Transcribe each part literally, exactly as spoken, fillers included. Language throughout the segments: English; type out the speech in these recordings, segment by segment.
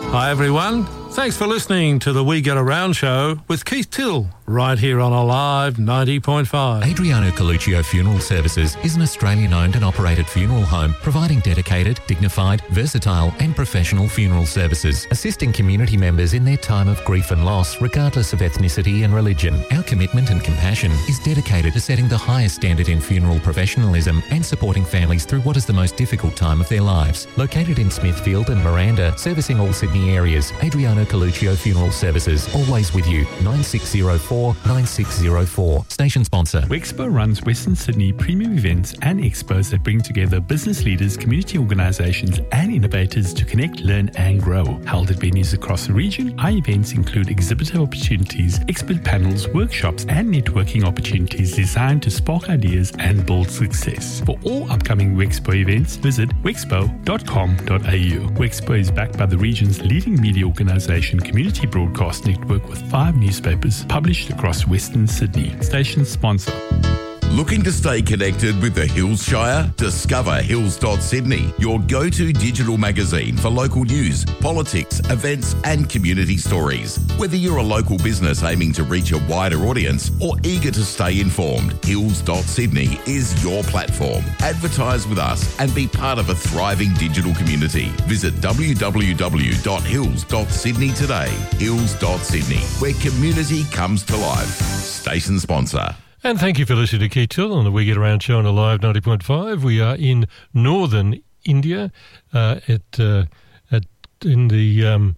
Hi everyone, thanks for listening to the We Get Around show with Keith Till, right here on Alive ninety point five. Adriano Coluccio Funeral Services is an Australian-owned and operated funeral home providing dedicated, dignified, versatile and professional funeral services, assisting community members in their time of grief and loss regardless of ethnicity and religion. Our commitment and compassion is dedicated to setting the highest standard in funeral professionalism and supporting families through what is the most difficult time of their lives. Located in Smithfield and Miranda, servicing all Sydney areas, Adriano Coluccio Funeral Services, always with you. nine six zero four nine six zero four. Station sponsor. Wexpo runs Western Sydney premium events and expos that bring together business leaders, community organisations and innovators to connect, learn and grow. Held at venues across the region, our events include exhibitor opportunities, expert panels, workshops and networking opportunities designed to spark ideas and build success. For all upcoming Wexpo events, visit wexpo dot com dot a u. Wexpo is backed by the region's leading media organisation, Community Broadcast Network, with five newspapers published across Western Sydney. Station sponsor. Looking to stay connected with the Hills Shire? Discover hills dot sydney, your go-to digital magazine for local news, politics, events and community stories. Whether you're a local business aiming to reach a wider audience or eager to stay informed, hills dot sydney is your platform. Advertise with us and be part of a thriving digital community. Visit w w w dot hills dot sydney today. hills dot sydney, where community comes to life. Station sponsor. And thank you for listening to Keith Till on the We Get Around show on Alive ninety point five. We are in northern India, uh, at uh, at in the um,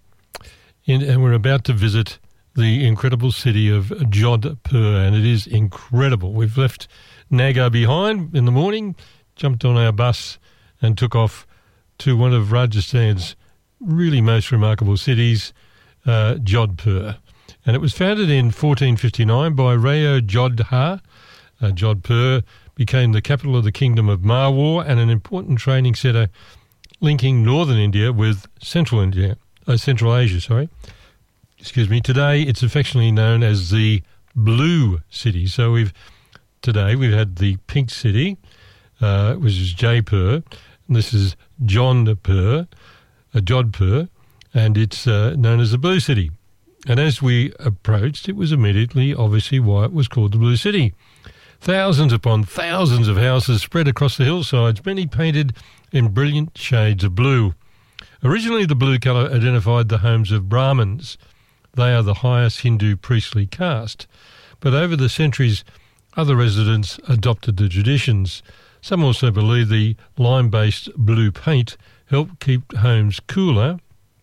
in, and we're about to visit the incredible city of Jodhpur, and it is incredible. We've left Nagar behind in the morning, jumped on our bus, and took off to one of Rajasthan's really most remarkable cities, uh, Jodhpur. And it was founded in fourteen fifty-nine by Rayo Jodha. Uh, Jodhpur became the capital of the kingdom of Marwar and an important training centre linking northern India with central India, uh, Central Asia, sorry. Excuse me. Today it's affectionately known as the Blue City. So we've today we've had the Pink City, uh, which is Jaipur, and this is Jodhpur, uh, Jodhpur, and it's uh, known as the Blue City. And as we approached, it was immediately obviously why it was called the Blue City. Thousands upon thousands of houses spread across the hillsides, many painted in brilliant shades of blue. Originally, the blue colour identified the homes of Brahmins. They are the highest Hindu priestly caste. But over the centuries, other residents adopted the traditions. Some also believe the lime-based blue paint helped keep homes cooler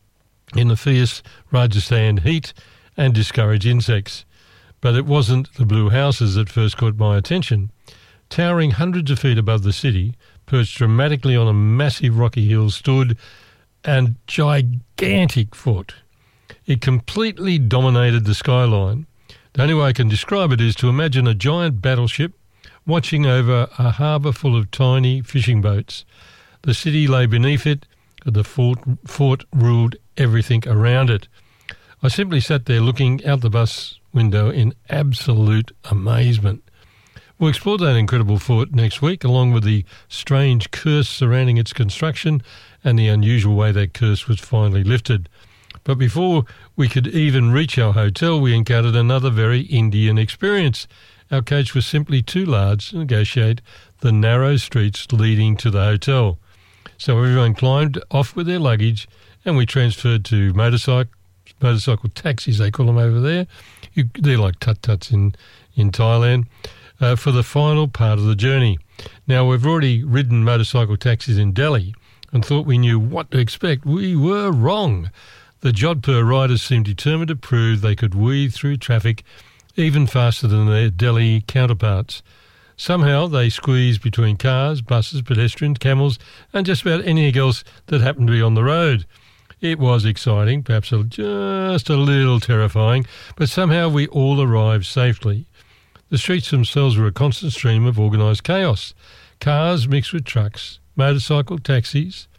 in the fierce Rajasthan heat and discourage insects. But it wasn't the blue houses that first caught my attention. Towering hundreds of feet above the city, perched dramatically on a massive rocky hill, stood a gigantic fort. It completely dominated the skyline. The only way I can describe it is to imagine a giant battleship watching over a harbour full of tiny fishing boats. The city lay beneath it. The fort, fort ruled everything around it. I simply sat there looking out the bus window in absolute amazement. We'll explore that incredible fort next week, along with the strange curse surrounding its construction and the unusual way that curse was finally lifted. But before we could even reach our hotel, we encountered another very Indian experience. Our coach was simply too large to negotiate the narrow streets leading to the hotel. So everyone climbed off with their luggage and we transferred to motorcycle motorcycle taxis, they call them over there. You, they're like tut-tuts in, in Thailand, uh, for the final part of the journey. Now, we've already ridden motorcycle taxis in Delhi and thought we knew what to expect. We were wrong. The Jodhpur riders seemed determined to prove they could weave through traffic even faster than their Delhi counterparts. Somehow they squeezed between cars, buses, pedestrians, camels and just about anything else that happened to be on the road. It was exciting, perhaps just a little terrifying, but somehow we all arrived safely. The streets themselves were a constant stream of organised chaos. Cars mixed with trucks, motorcycle taxis,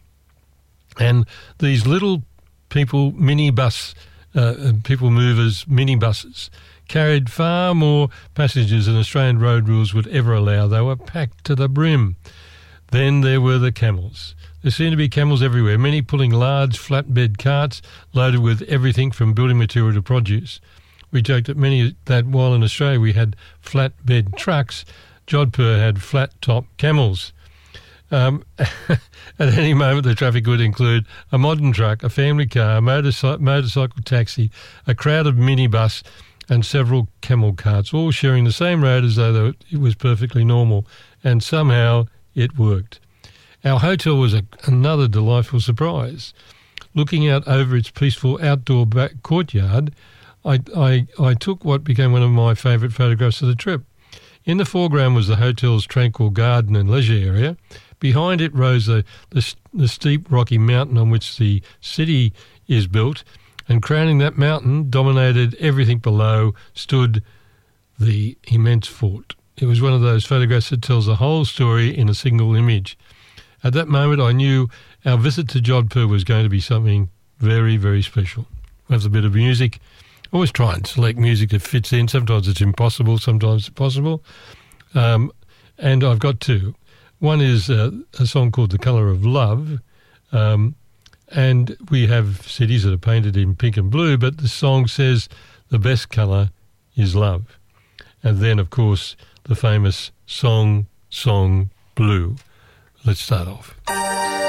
and these little people minibus, uh, people movers minibuses carried far more passengers than Australian road rules would ever allow. They were packed to the brim. Then there were the camels. There seemed to be camels everywhere, many pulling large flatbed carts loaded with everything from building material to produce. We joked that many that while in Australia we had flatbed trucks, Jodhpur had flat-top camels. Um, at any moment, the traffic would include a modern truck, a family car, a motorci- motorcycle taxi, a crowded minibus, and several camel carts, all sharing the same road as though it was perfectly normal. And somehow it worked. Our hotel was a, another delightful surprise. Looking out over its peaceful outdoor back courtyard, I, I, I took what became one of my favourite photographs of the trip. In the foreground was the hotel's tranquil garden and leisure area. Behind it rose the, the, the steep rocky mountain on which the city is built, and crowning that mountain, dominated everything below, stood the immense fort. It was one of those photographs that tells the whole story in a single image. At that moment, I knew our visit to Jodhpur was going to be something very, very special. With a bit of music, always try and select music that fits in. Sometimes it's impossible, sometimes it's possible. Um, and I've got two. One is uh, a song called The Colour of Love, um, and we have cities that are painted in pink and blue, but the song says the best colour is love. And then, of course, the famous Song, Song, Blue. Let's start off.